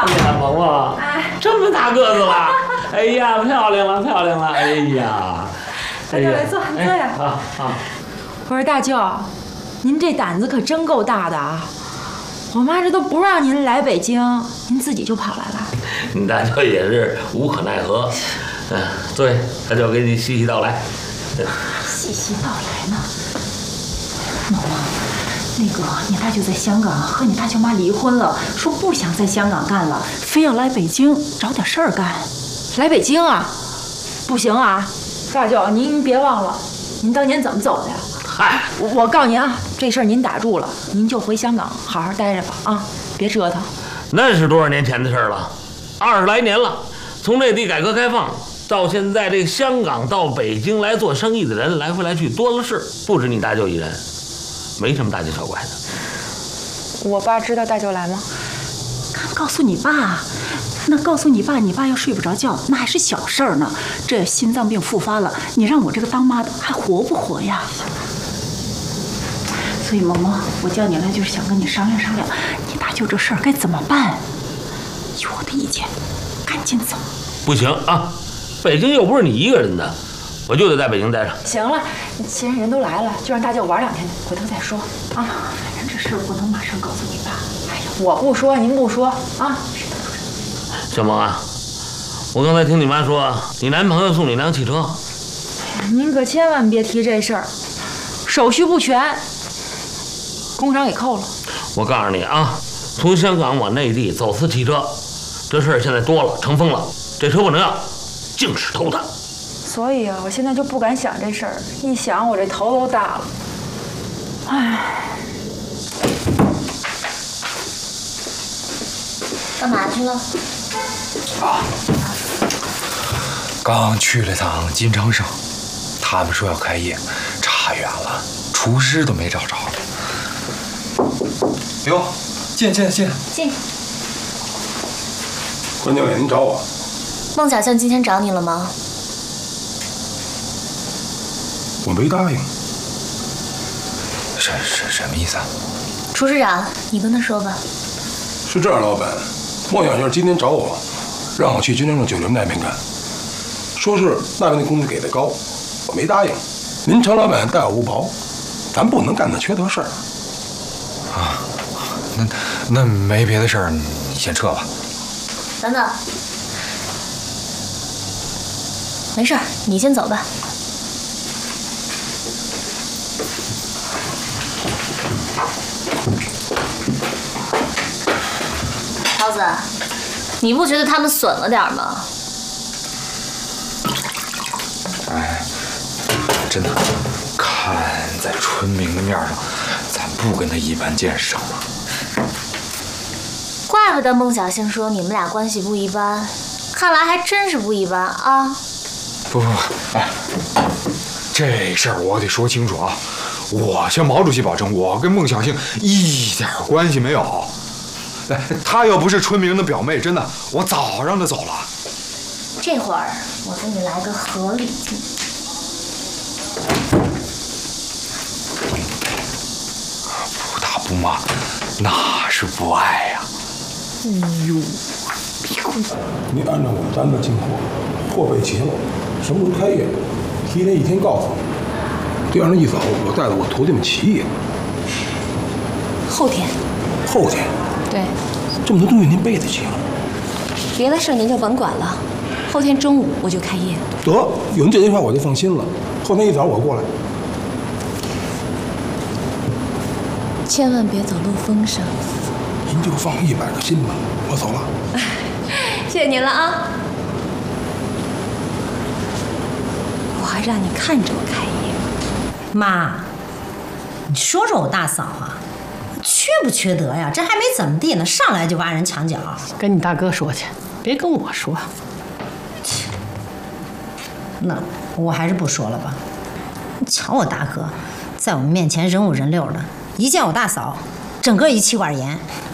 呀，萌萌，这么大个子了，哎呀，漂亮了，漂亮了，哎呀， 来坐，你坐呀。 啊。 我说大舅，您这胆子可真够大的啊！我妈这都不让您来北京，您自己就跑来了。 你大舅也是无可奈何。坐下，大舅给你细细道来。 细细道来呢。萌萌，那个你大舅在香港和你大舅妈离婚了，说不想在香港干了，非要来北京找点事儿干。来北京啊？不行啊！大舅，您别忘了，您当年怎么走的呀？ 嗨， 我告诉您啊，这事儿您打住了，您就回香港好好待着吧啊，别折腾。 那是多少年前的事儿了，20来年了。从内地改革开放到现在，这香港到北京来做生意的人来回来去多了是，不止你大舅一人，没什么大惊小怪的。 我爸知道大舅来吗？ 告诉你爸，那告诉你爸，你爸要睡不着觉，那还是小事儿呢。这心脏病复发了，你让我这个当妈的还活不活呀？所以萌萌，我叫你来就是想跟你商量商量，你大舅这事儿该怎么办？有我的意见，赶紧走。 不行啊，北京又不是你一个人的，我就得在北京待着。 行了，既然人都来了，就让大舅玩2天，回头再说啊。 反正这事儿不能马上告诉你爸。 哎呀，我不说，您不说啊。 小萌啊，我刚才听你妈说，你男朋友送你辆汽车。 您可千万别提这事儿，手续不全，工商给扣了。 我告诉你啊，从香港往内地走私汽车，这事儿现在多了，成风了。这车不能要，净是偷的。 所以啊，我现在就不敢想这事儿，一想我这头都大了。唉， 干嘛去了？ 啊，刚去了趟金昌盛，他们说要开业，差远了，厨师都没找着。哟，进。 关教练，您找我？ 孟小象今天找你了吗？ 我没答应。 什么意思啊？ 厨师长，你跟他说吧。 是这样，老板，孟小象今天找我，让我去金昌盛酒店那边干，说是那边的工资给的高，我没答应。您程老板待我不薄，咱不能干那缺德事儿。 啊，那没别的事儿，你先撤吧。 等等，没事儿，你先走吧。桃子，你不觉得他们损了点吗？ 哎，真的，看在春明的面上，咱不跟他一般见识成吗？ 怪不得孟小星说你们俩关系不一般，看来还真是不一般啊！ 不，哎，这事儿我得说清楚啊！我向毛主席保证，我跟孟小星一点关系没有。哎，她要不是春明的表妹，真的，我早让她走了。 这会儿我给你来个合理计。 不打不骂，那是不爱呀。哎呦， 您按照我们单子进货，货备齐了，什么时候开业，提前1天告诉你。第二天一早，我带着我徒弟们起夜。 后天。 后天。 对。 这么多东西您背得起吗？ 别的事您就甭管了，后天中午我就开业。 得，有您这句话我就放心了。后天一早我过来。 千万别走漏风声。 您就放100个心吧，我走了。 谢谢您了啊！我还让你看着我开业。 妈，你说说我大嫂啊，缺不缺德呀？这还没怎么地呢，上来就挖人墙角。 跟你大哥说去，别跟我说。 那我还是不说了吧。你瞧我大哥，在我们面前人五人六的，一见我大嫂，整个一气管炎。